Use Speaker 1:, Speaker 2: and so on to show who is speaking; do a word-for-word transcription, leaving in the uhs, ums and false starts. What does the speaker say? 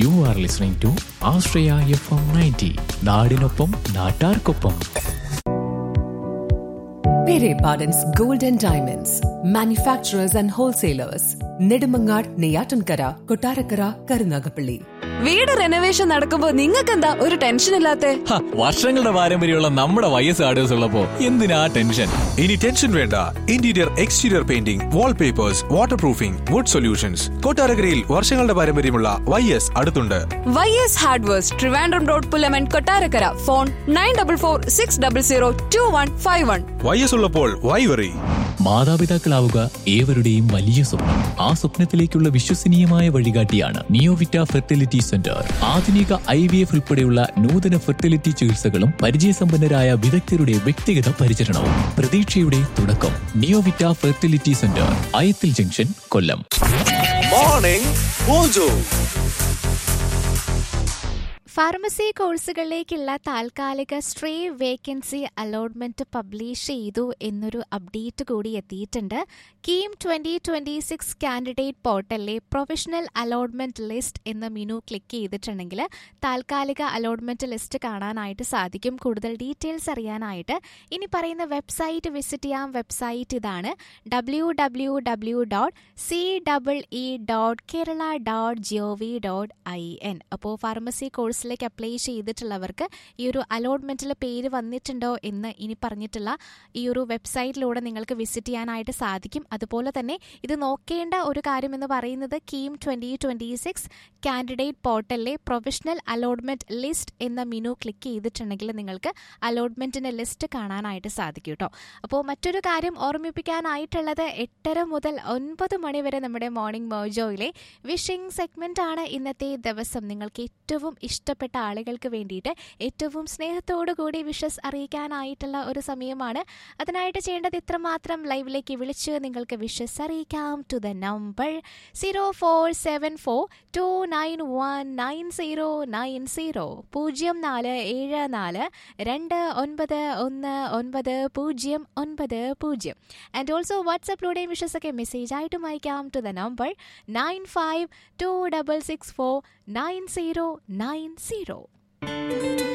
Speaker 1: You are listening to Ashraya F M ninety. നാടിനൊപ്പം നാട്ടാർക്കൊപ്പം.
Speaker 2: Pere Pardon's Gold and Diamonds, manufacturers and wholesalers, Nedumangad, Neyatankara, Kottarakara, Karunagapalli.
Speaker 3: വീട് renovation നടക്കുമ്പോ നിങ്ങൾക്ക് എന്താ ഒരു ടെൻഷൻ ഇല്ലാത്തെ?
Speaker 1: വർഷങ്ങളുടെ പാരമ്പര്യമുള്ള നമ്മുടെ വൈ എസ് ആർഡേഴ്സ് ഉള്ളപ്പോ എന്തിനാ ടെൻഷൻ?
Speaker 4: ഇനി ടെൻഷൻ വേണ്ട. Interior exterior painting, wallpapers, water proofing, would solutions. കൊട്ടാരക്കരയിൽ വർഷങ്ങളുടെ പാരമ്പര്യമുള്ള വൈ എസ് അടുത്തുണ്ട്.
Speaker 3: Y S hardwares, Trivandrum road, Pullaman, Kottarakkara. Phone nine double four six double zero to one five one.
Speaker 4: Y S ഉള്ളപ്പോൾ Y worry.
Speaker 1: മാതാപിതാക്കളാവുക ഏവരുടെയും വലിയ സ്വപ്നം. ആ സ്വപ്നത്തിലേക്കുള്ള വിശ്വസനീയമായ വഴികാട്ടിയാണ് നിയോവിറ്റ ഫെർട്ടിലിറ്റി സെന്റർ. ആധുനിക ഐ വി എഫ് ഉൾപ്പെടെയുള്ള നൂതന ഫെർട്ടിലിറ്റി ചികിത്സകളും പരിചയസമ്പന്നരായ വിദഗ്ധരുടെ വ്യക്തിഗത പരിചരണവും പ്രതീക്ഷയുടെ തുടക്കം. നിയോവിറ്റ ഫെർട്ടിലിറ്റി സെന്റർ, അയത്തിൽ ജംഗ്ഷൻ, കൊല്ലം.
Speaker 4: Morning mojo.
Speaker 5: ഫാർമസി കോഴ്സുകളിലേക്കുള്ള താൽക്കാലിക സ്ട്രേ വേക്കൻസി അലോട്ട്മെന്റ് പബ്ലിഷ് ചെയ്തു എന്നൊരു അപ്ഡേറ്റ് കൂടി എത്തിയിട്ടുണ്ട്. KEAM twenty twenty six candidate പോർട്ടലിലെ professional allotment list എന്ന മെനു ക്ലിക്ക് ചെയ്തിട്ടുണ്ടെങ്കിൽ താൽക്കാലിക അലോട്ട്മെന്റ് ലിസ്റ്റ് കാണാനായിട്ട് സാധിക്കും. കൂടുതൽ ഡീറ്റെയിൽസ് അറിയാനായിട്ട് ഇനി പറയുന്ന വെബ്സൈറ്റ് വിസിറ്റ് ചെയ്യാം. വെബ്സൈറ്റ് ഇതാണ്: W W W dot C double E dot Kerala dot G O V dot I N. അപ്പോൾ ഫാർമസി കോഴ്സ് ിലേക്ക് അപ്ലൈ ചെയ്തിട്ടുള്ളവർക്ക് ഈ ഒരു അലോട്ട്മെന്റിൽ പേര് വന്നിട്ടുണ്ടോ എന്ന് ഇനി പറഞ്ഞിട്ടുള്ള ഈ ഒരു വെബ്സൈറ്റിലൂടെ നിങ്ങൾക്ക് വിസിറ്റ് ചെയ്യാനായിട്ട് സാധിക്കും. അതുപോലെ തന്നെ ഇത് നോക്കേണ്ട ഒരു കാര്യം എന്ന് പറയുന്നത് KEAM twenty twenty six candidate പോർട്ടലിലെ professional allotment list എന്ന മെനു ക്ലിക്ക് ചെയ്തിട്ടുണ്ടെങ്കിൽ നിങ്ങൾക്ക് അലോട്ട്മെന്റിന്റെ ലിസ്റ്റ് കാണാനായിട്ട് സാധിക്കും കേട്ടോ. അപ്പോൾ മറ്റൊരു കാര്യം ഓർമ്മിപ്പിക്കാനായിട്ടുള്ളത്, എട്ടര മുതൽ ഒൻപത് മണി വരെ നമ്മുടെ മോർണിംഗ് മോജോയിലെ വിഷിംഗ് സെഗ്മെന്റ് ആണ് ഇന്നത്തെ ദിവസം. നിങ്ങൾക്ക് ഏറ്റവും ഇഷ്ടപ്പെട്ട ആളുകൾക്ക് വേണ്ടിയിട്ട് ഏറ്റവും സ്നേഹത്തോടു കൂടി വിഷസ് അറിയിക്കാനായിട്ടുള്ള ഒരു സമയമാണ്. അതിനായിട്ട് ചെയ്യേണ്ടത് ഇത്രമാത്രം: ലൈവിലേക്ക് വിളിച്ച് നിങ്ങൾക്ക് വിഷസ് അറിയിക്കാം to the number zero four seven four to nine one nine zero nine zero പൂജ്യം നാല് ഏഴ് നാല് രണ്ട് ഒൻപത് ഒന്ന് ഒൻപത് പൂജ്യം ഒൻപത് പൂജ്യം. ആൻഡ് ഓൾസോ വാട്സാപ്പിലൂടെയും വിഷസ് ഒക്കെ മെസ്സേജ് ആയിട്ടും അയക്കാം to the number nine five to double six four nine zero nine zero.